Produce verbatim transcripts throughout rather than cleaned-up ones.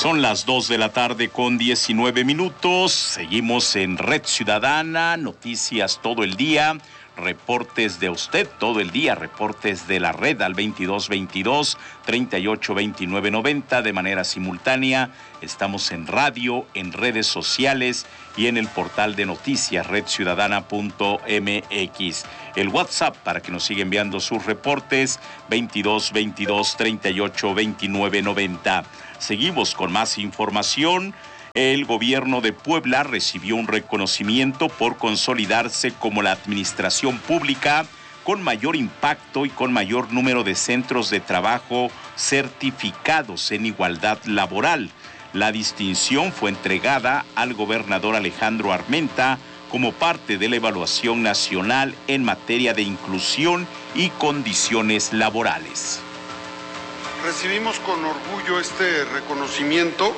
Son las dos de la tarde con diecinueve minutos. Seguimos en Red Ciudadana, noticias todo el día, reportes de usted todo el día, reportes de la red al veintidós veintidós, treinta y ocho veintinueve noventa de manera simultánea. Estamos en radio, en redes sociales y en el portal de noticias red ciudadana punto m x. El WhatsApp para que nos siga enviando sus reportes, veintidós veintidós, treinta y ocho veintinueve noventa. Seguimos con más información. El gobierno de Puebla recibió un reconocimiento por consolidarse como la administración pública con mayor impacto y con mayor número de centros de trabajo certificados en igualdad laboral. La distinción fue entregada al gobernador Alejandro Armenta como parte de la evaluación nacional en materia de inclusión y condiciones laborales. Recibimos con orgullo este reconocimiento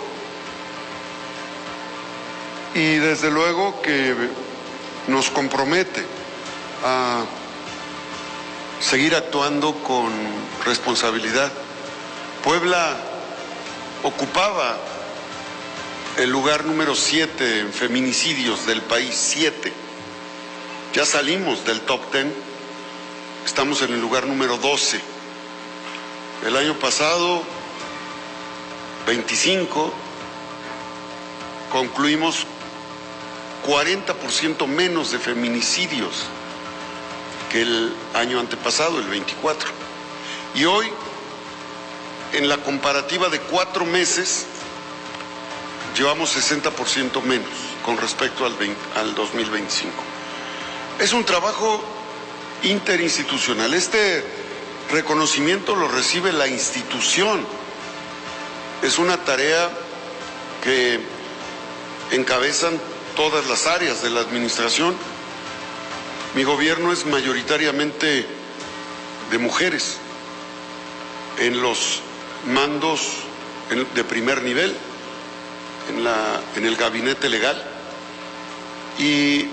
y desde luego que nos compromete a seguir actuando con responsabilidad. Puebla ocupaba el lugar número siete en feminicidios del país, siete. Ya salimos del top diez, estamos en el lugar número doce. El año pasado, veinticinco, concluimos cuarenta por ciento menos de feminicidios que el año antepasado, el veinticuatro. Y hoy, en la comparativa de cuatro meses, llevamos sesenta por ciento menos con respecto al, veinte, al dos mil veinticinco. Es un trabajo interinstitucional. Este reconocimiento lo recibe la institución. Es una tarea que encabezan todas las áreas de la administración. Mi gobierno es mayoritariamente de mujeres en los mandos de primer nivel, en, la, en el gabinete legal. Y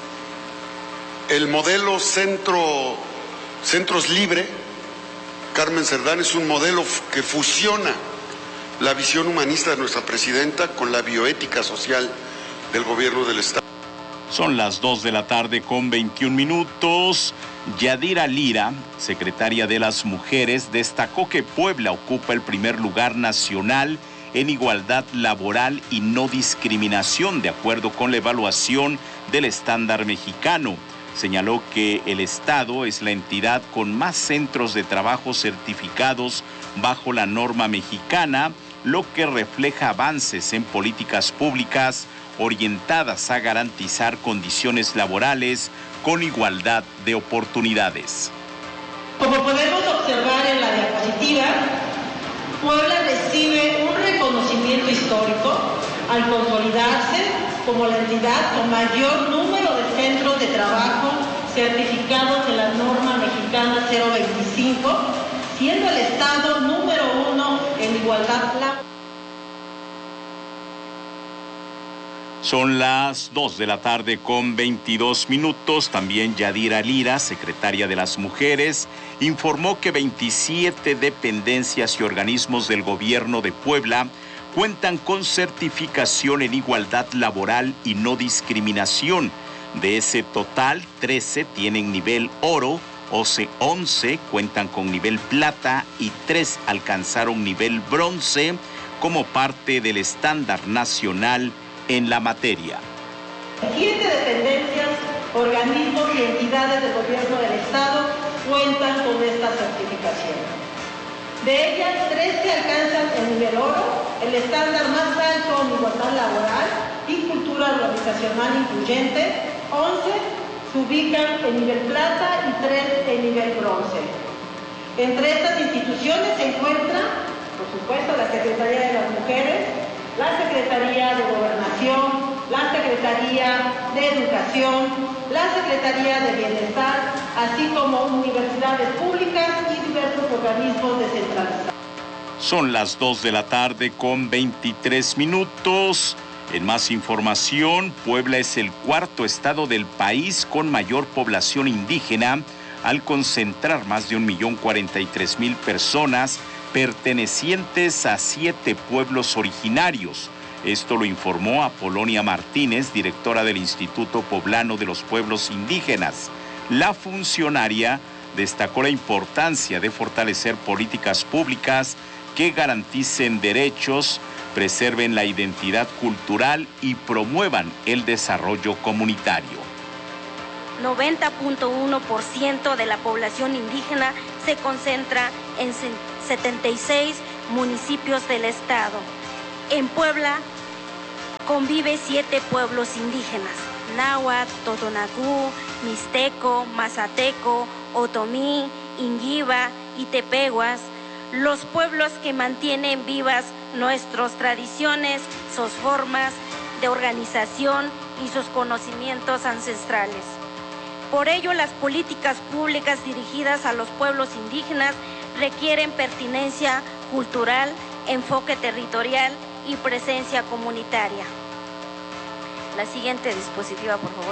el modelo centro, Centros Libre, Carmen Cerdán, es un modelo que fusiona la visión humanista de nuestra presidenta con la bioética social del gobierno del Estado. Son las dos de la tarde con veintiún minutos. Yadira Lira, secretaria de las Mujeres, destacó que Puebla ocupa el primer lugar nacional en igualdad laboral y no discriminación, de acuerdo con la evaluación del estándar mexicano. Señaló que el Estado es la entidad con más centros de trabajo certificados bajo la norma mexicana, lo que refleja avances en políticas públicas orientadas a garantizar condiciones laborales con igualdad de oportunidades. Como podemos observar en la diapositiva, Puebla recibe un reconocimiento histórico al consolidarse como la entidad con mayor número de centros de trabajo certificados en la norma mexicana cero veinticinco, siendo el Estado número uno en igualdad laboral. Son las dos de la tarde con veintidós minutos. También Yadira Lira, secretaria de las Mujeres, informó que veintisiete dependencias y organismos del gobierno de Puebla cuentan con certificación en igualdad laboral y no discriminación. De ese total, trece tienen nivel oro, once cuentan con nivel plata y tres alcanzaron nivel bronce como parte del estándar nacional en la materia. Siete dependencias, organismos y entidades del gobierno del Estado cuentan con esta certificación. De ellas, tres que alcanzan el nivel oro, el estándar más alto en igualdad laboral y cultura organizacional incluyente, once se ubican en nivel plata y tres en nivel bronce. Entre estas instituciones se encuentra, por supuesto, la Secretaría de las Mujeres, la Secretaría de Gobernación, la Secretaría de Educación, la Secretaría de Bienestar, así como universidades públicas y diversos organismos descentralizados. Son las dos de la tarde con veintitrés minutos. En más información, Puebla es el cuarto estado del país con mayor población indígena, al concentrar más de un millón cuarenta y tres mil personas, pertenecientes a siete pueblos originarios. Esto lo informó Apolonia Martínez, directora del Instituto Poblano de los Pueblos Indígenas. La funcionaria destacó la importancia de fortalecer políticas públicas que garanticen derechos, preserven la identidad cultural y promuevan el desarrollo comunitario. noventa punto uno por ciento de la población indígena se concentra en setenta y seis municipios del estado. En Puebla convive siete pueblos indígenas: náhuatl, totonacú, mixteco, mazateco, otomí, inguiba y tepehuas, los pueblos que mantienen vivas nuestras tradiciones, sus formas de organización y sus conocimientos ancestrales. Por ello, las políticas públicas dirigidas a los pueblos indígenas requieren pertinencia cultural, enfoque territorial y presencia comunitaria. La siguiente diapositiva, por favor.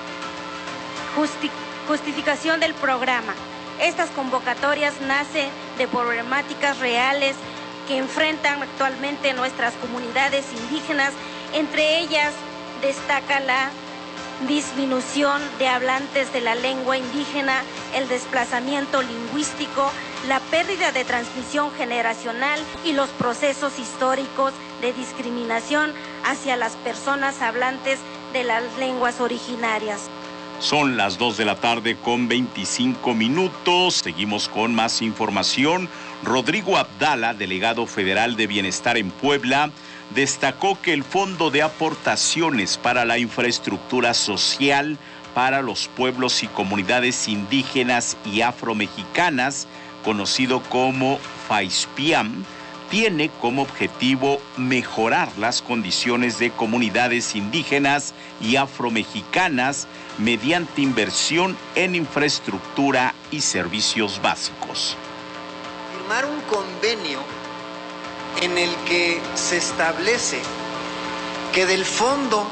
Justi- justificación del programa. Estas convocatorias nacen de problemáticas reales que enfrentan actualmente nuestras comunidades indígenas. Entre ellas destaca la disminución de hablantes de la lengua indígena, el desplazamiento lingüístico, la pérdida de transmisión generacional y los procesos históricos de discriminación hacia las personas hablantes de las lenguas originarias. Son las dos de la tarde con veinticinco minutos. Seguimos con más información. Rodrigo Abdala, delegado federal de Bienestar en Puebla, destacó que el Fondo de Aportaciones para la Infraestructura Social para los pueblos y comunidades indígenas y afromexicanas, conocido como FAISPIAM, tiene como objetivo mejorar las condiciones de comunidades indígenas y afromexicanas mediante inversión en infraestructura y servicios básicos. Firmar un convenio en el que se establece que del Fondo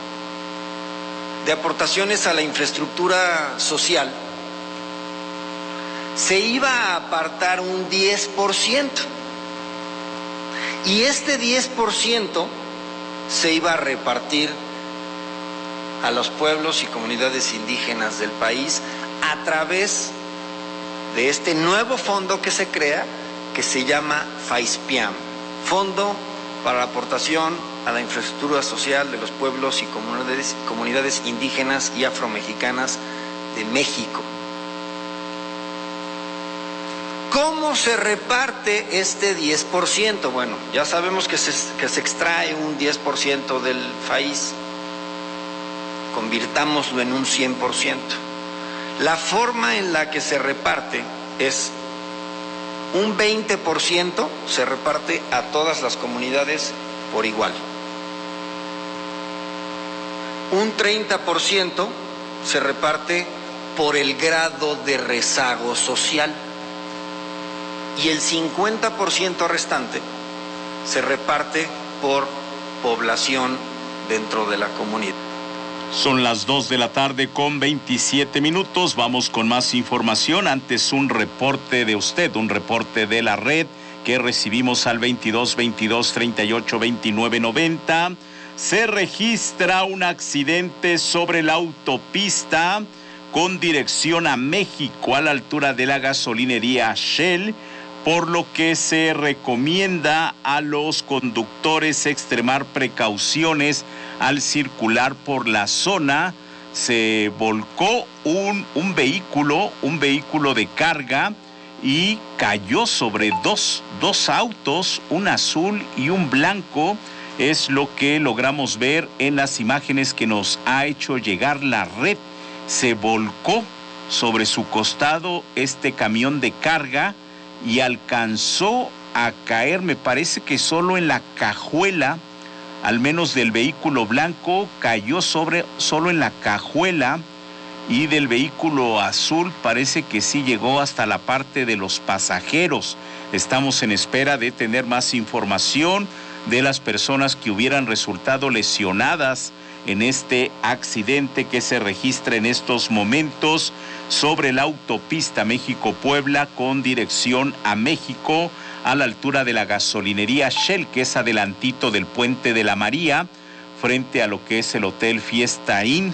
de Aportaciones a la Infraestructura Social se iba a apartar un diez por ciento y este diez por ciento se iba a repartir a los pueblos y comunidades indígenas del país a través de este nuevo fondo que se crea, que se llama FAISPIAM, Fondo para la Aportación a la Infraestructura Social de los Pueblos y Comunidades, comunidades Indígenas y Afromexicanas de México. ¿Cómo se reparte este diez por ciento? Bueno, ya sabemos que se, que se extrae un diez por ciento del FAIS, convirtámoslo en un cien por ciento. La forma en la que se reparte es un veinte por ciento se reparte a todas las comunidades por igual. Un treinta por ciento se reparte por el grado de rezago social y el cincuenta por ciento restante se reparte por población dentro de la comunidad. Son las dos de la tarde con veintisiete minutos. Vamos con más información. Antes, un reporte de usted, un reporte de la red que recibimos al veintidós veintidós treinta y ocho veintinueve noventa. Se registra un accidente sobre la autopista con dirección a México a la altura de la gasolinería Shell, por lo que se recomienda a los conductores extremar precauciones al circular por la zona. Se volcó un, un vehículo, un vehículo de carga y cayó sobre dos, dos autos, un azul y un blanco. Es lo que logramos ver en las imágenes que nos ha hecho llegar la red. Se volcó sobre su costado este camión de carga y alcanzó a caer, me parece que solo en la cajuela, al menos del vehículo blanco, cayó sobre, solo en la cajuela, y del vehículo azul parece que sí llegó hasta la parte de los pasajeros. Estamos en espera de tener más información de las personas que hubieran resultado lesionadas en este accidente que se registra en estos momentos sobre la autopista México-Puebla con dirección a México, a la altura de la gasolinería Shell, que es adelantito del Puente de la María, frente a lo que es el Hotel Fiesta Inn.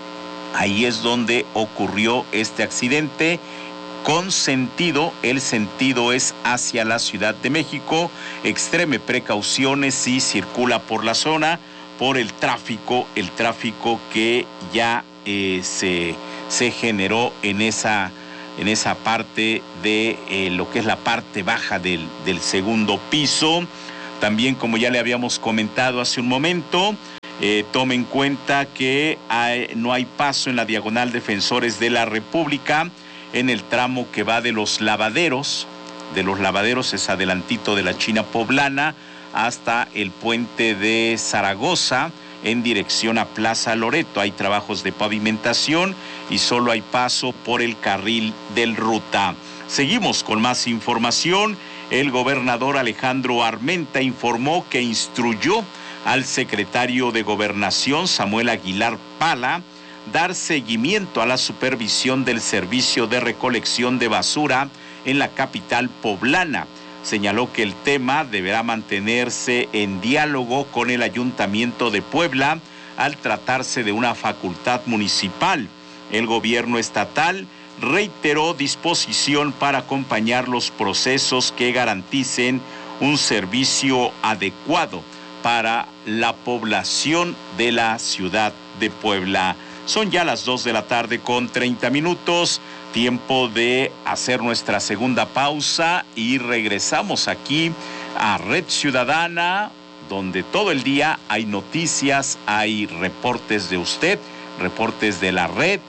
Ahí es donde ocurrió este accidente. Con sentido, el sentido es hacia la Ciudad de México. Extreme precauciones si circula por la zona, por el tráfico, el tráfico que ya eh, se, se generó en esa, en esa parte de eh, lo que es la parte baja del, del segundo piso. También, como ya le habíamos comentado hace un momento, eh, tome en cuenta que hay, no hay paso en la diagonal Defensores de la República, en el tramo que va de los lavaderos, de los lavaderos es adelantito de la China Poblana, hasta el puente de Zaragoza, en dirección a Plaza Loreto. Hay trabajos de pavimentación y solo hay paso por el carril del Ruta. Seguimos con más información. El gobernador Alejandro Armenta informó que instruyó al secretario de Gobernación, Samuel Aguilar Pala, dar seguimiento a la supervisión del servicio de recolección de basura en la capital poblana. Señaló que el tema deberá mantenerse en diálogo con el Ayuntamiento de Puebla al tratarse de una facultad municipal. El gobierno estatal reiteró disposición para acompañar los procesos que garanticen un servicio adecuado para la población de la ciudad de Puebla. Son ya las dos de la tarde con treinta minutos, tiempo de hacer nuestra segunda pausa y regresamos aquí a Red Ciudadana, donde todo el día hay noticias, hay reportes de usted, reportes de la red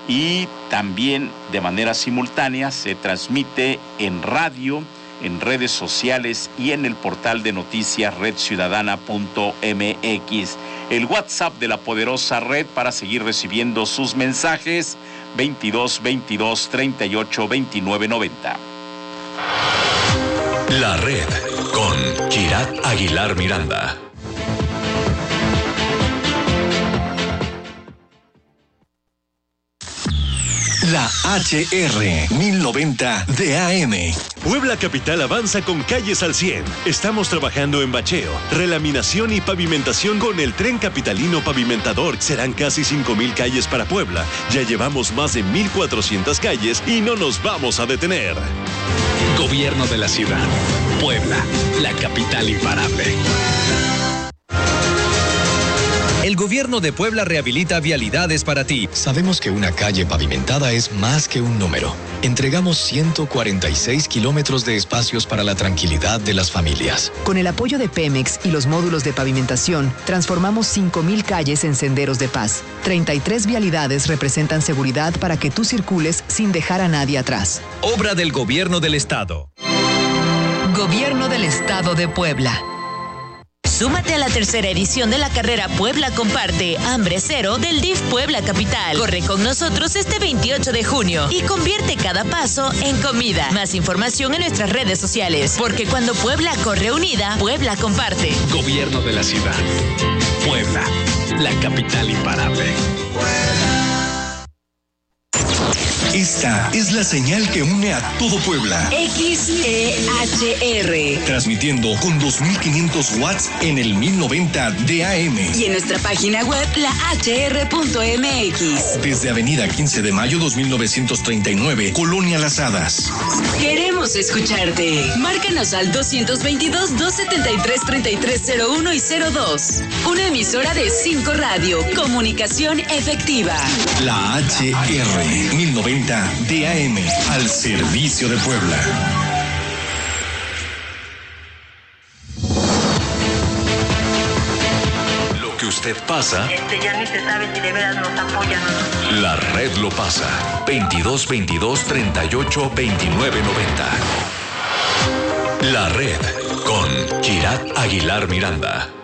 y también de manera simultánea se transmite en radio, en redes sociales y en el portal de noticias red ciudadana punto m x. El WhatsApp de la poderosa red para seguir recibiendo sus mensajes, veintidós veintidós treinta y ocho veintinueve noventa. La red con Kirat Aguilar Miranda. La H R mil noventa de A M. Puebla Capital avanza con calles al cien. Estamos trabajando en bacheo, relaminación y pavimentación con el Tren Capitalino Pavimentador. Serán casi cinco mil calles para Puebla. Ya llevamos más de mil cuatrocientas calles y no nos vamos a detener. Gobierno de la ciudad. Puebla, la capital imparable. El gobierno de Puebla rehabilita vialidades para ti. Sabemos que una calle pavimentada es más que un número. Entregamos ciento cuarenta y seis kilómetros de espacios para la tranquilidad de las familias. Con el apoyo de Pemex y los módulos de pavimentación, transformamos cinco mil calles en senderos de paz. treinta y tres vialidades representan seguridad para que tú circules sin dejar a nadie atrás. Obra del Gobierno del Estado. Gobierno del Estado de Puebla. Súmate a la tercera edición de la carrera Puebla Comparte, Hambre Cero del D I F Puebla Capital. Corre con nosotros este veintiocho de junio y convierte cada paso en comida. Más información en nuestras redes sociales, porque cuando Puebla corre unida, Puebla comparte. Gobierno de la ciudad. Puebla, la capital imparable. Esta es la señal que une a todo Puebla. X E H R. Transmitiendo con dos mil quinientos watts en el mil noventa de A M. Y en nuestra página web, la h r punto m x. Desde Avenida quince de mayo dos mil novecientos treinta y nueve, Colonia Las Hadas. Queremos escucharte. Márcanos al doscientos veintidós, doscientos setenta y tres, treinta y tres cero uno y cero dos. Una emisora de cinco Radio. Comunicación efectiva. La H R mil noventa de A M, al servicio de Puebla. Lo que usted pasa, Este ya ni se sabe si de veras nos apoyan o no. la red lo pasa. veintidós veintidós treinta y ocho veintinueve noventa. La red con Kirat Aguilar Miranda.